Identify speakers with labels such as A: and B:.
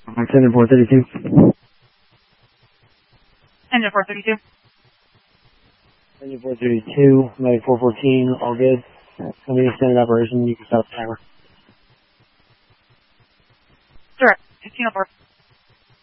A: Engine 432.
B: Engine 432.
A: Engine 432, Medic 414, all good. Let me extended operation, you can stop the timer.
B: Direct, 1504.